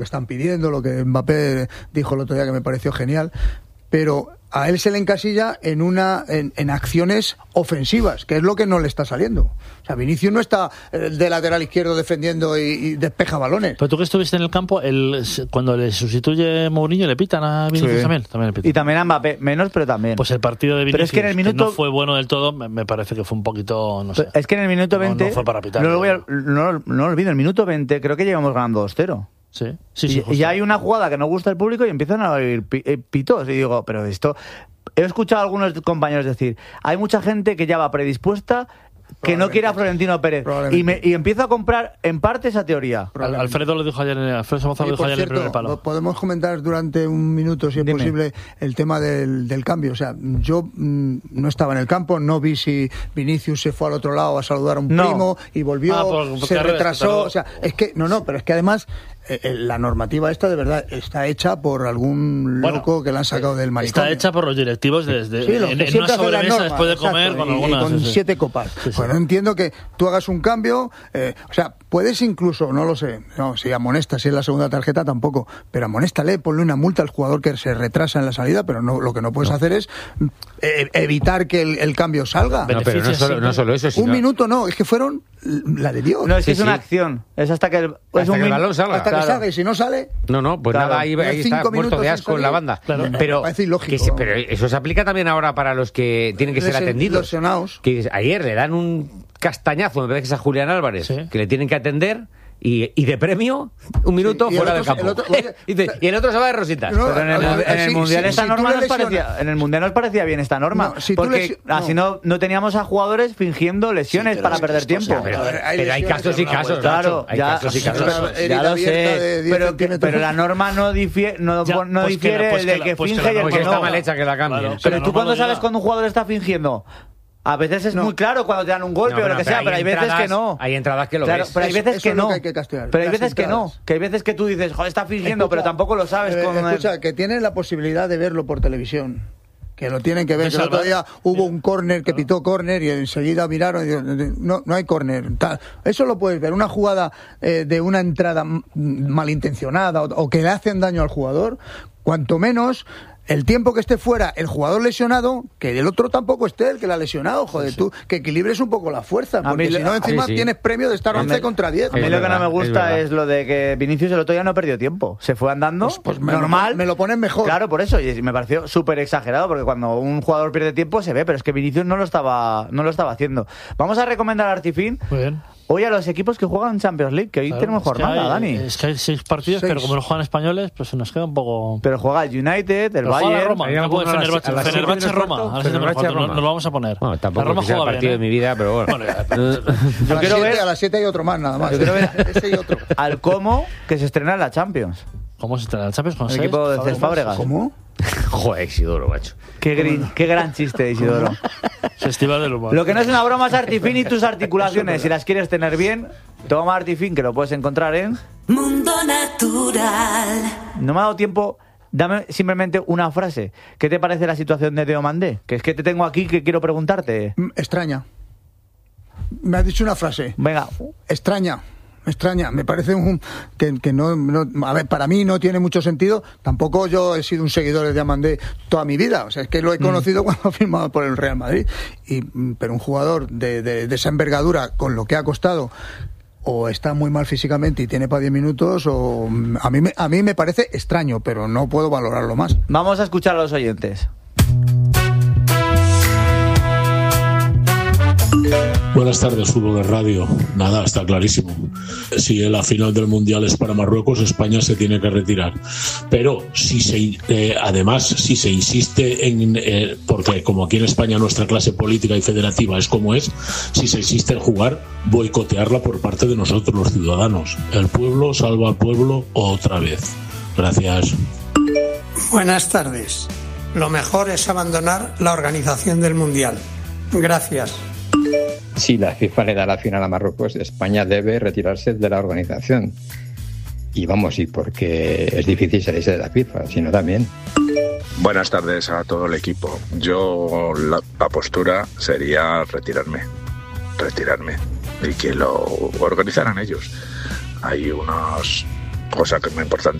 están pidiendo, lo que Mbappé dijo el otro día que me pareció genial, pero a él se le encasilla en acciones ofensivas, que es lo que no le está saliendo. O sea, Vinicius no está de lateral izquierdo defendiendo y despeja balones. Pero tú que estuviste en el campo, cuando le sustituye Mourinho, ¿le pitan a Vinicius también? También le pitan. Y también a Mbappé, menos, pero también. Pues el partido de Vinicius, pero es que en el minuto... que no fue bueno del todo, me parece que fue un poquito, no sé. Es que en el minuto 20... No fue para pitar. No lo olvido, en el minuto 20 creo que llegamos ganando 2-0. Sí, y ya hay una jugada que no gusta al público y empiezan a oír pitos. Y digo, pero esto... He escuchado a algunos compañeros decir, hay mucha gente que ya va predispuesta que no quiere a Florentino Pérez. Y empiezo a comprar en parte esa teoría. Alfredo lo dijo ayer, Alfredo Somoza lo dijo ayer en el primer palo. Podemos comentar durante un minuto, si es posible, el tema del cambio. O sea, yo no estaba en el campo, no vi si Vinicius se fue al otro lado a saludar a un primo y volvió, se retrasó. O sea, es que, pero es que además la normativa esta de verdad está hecha por algún loco que la han sacado del manicomio. Está hecha por los directivos en una sobremesa después de comer con 7 copas. Bueno, entiendo que tú hagas un cambio, o sea, puedes incluso, no lo sé, si amonestas, si es la segunda tarjeta tampoco, pero amonéstale, ponle una multa al jugador que se retrasa en la salida, pero lo que no puedes hacer es evitar que el cambio salga. No, pero no solo eso, sino... Un minuto no, es que fueron la de Dios. No, es que es una acción, es hasta que el balón salga. Hasta que salga, y si no sale... Pues nada, ahí está muerto de asco en la banda. Claro. Pero parece ilógico. Pero eso se aplica también ahora para los que tienen que ser atendidos. Que ayer le dan un castañazo, me parece que es a Julián Álvarez, que le tienen que atender... Y de premio, un minuto fuera del campo. Y el otro se va de rositas. Pero en el Mundial esta norma nos parecía... En el Mundial nos parecía bien esta norma. Porque así no teníamos a jugadores fingiendo lesiones para perder tiempo. Pero hay casos y casos. Claro, hay casos y casos. Ya lo sé. Pero la norma no difiere de que finge y el que no. Está mal hecha que la cambien. Pero tú cuando sabes cuando un jugador está fingiendo... A veces es muy claro cuando te dan un golpe o lo que sea, pero hay veces que no. Hay entradas que lo ves. Pero hay veces que no. Pero hay veces que no. Que hay veces que tú dices, joder, está fingiendo, pero tampoco lo sabes. Escucha, que tienen la posibilidad de verlo por televisión. Que lo tienen que ver. Que el otro día hubo un córner que pitó córner y enseguida miraron y dijeron, no hay córner. Eso lo puedes ver. Una jugada de una entrada malintencionada o que le hacen daño al jugador, cuanto menos... El tiempo que esté fuera el jugador lesionado, que el otro tampoco esté, el que la ha lesionado, joder, tú, que equilibres un poco la fuerza, porque si no encima tienes premio de estar 11 contra 10. A mí lo que no me gusta es lo de que Vinicius el otro día no perdió tiempo, se fue andando, pues normal. Me lo ponen mejor. Claro, por eso, y me pareció súper exagerado, porque cuando un jugador pierde tiempo se ve, pero es que Vinicius no lo estaba haciendo. Vamos a recomendar a Artifin. Muy bien. Hoy a los equipos que juegan Champions League, que hoy tenemos jornada, Dani. Es que hay 6 partidos, pero como no juegan españoles, pues se nos queda un poco... Pero juega el United, el Bayern... Roma, Fenerbahce-Roma, nos lo vamos a poner. Bueno, tampoco es el partido de mi vida, pero bueno. Yo quiero ver... A las 7 hay otro más, nada más. Yo quiero ver ese y otro. Al Como, que se estrena en la Champions. ¿Cómo se estrena en la Champions? Con el equipo de Cesc Fábregas. ¿Cómo? Joder, Isidoro, macho. Qué gran chiste de Isidoro. Festival del humor. Lo que no es una broma es Artifin y tus articulaciones. Si las quieres tener bien, toma Artifin, que lo puedes encontrar en... Mundo Natural. No me ha dado tiempo... Dame simplemente una frase. ¿Qué te parece la situación de Diomandé? Que es que te tengo aquí que quiero preguntarte. Extraña. Me has dicho una frase. Venga. Extraña, me parece que no, a ver, para mí no tiene mucho sentido. Tampoco yo he sido un seguidor de Diamandé toda mi vida, o sea, es que lo he conocido cuando ha firmado por el Real Madrid, pero un jugador de esa envergadura, con lo que ha costado, o está muy mal físicamente y tiene para 10 minutos, o a mí me parece extraño, pero no puedo valorarlo más. Vamos a escuchar a los oyentes. Buenas tardes, Fútbol de Radio. Nada, está clarísimo. Si la final del Mundial es para Marruecos, España se tiene que retirar. Pero además, si se insiste en... porque como aquí en España nuestra clase política y federativa es como es, si se insiste en jugar, boicotearla por parte de nosotros, los ciudadanos. El pueblo salva al pueblo otra vez. Gracias. Buenas tardes. Lo mejor es abandonar la organización del Mundial. Gracias. Si la FIFA le da la final a Marruecos, España debe retirarse de la organización. Y porque es difícil salirse de la FIFA, sino también. Buenas tardes a todo el equipo. Yo la postura sería retirarme y que lo organizaran ellos. Hay unos cosa que es muy importante.